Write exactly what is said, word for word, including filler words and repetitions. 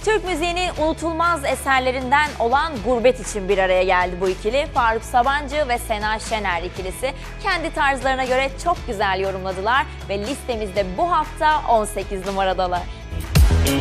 Türk müziğinin unutulmaz eserlerinden olan Gurbet için bir araya geldi bu ikili. Faruk Sabancı ve Sena Şener ikilisi kendi tarzlarına göre çok güzel yorumladılar ve listemizde bu hafta on sekiz numaradalar.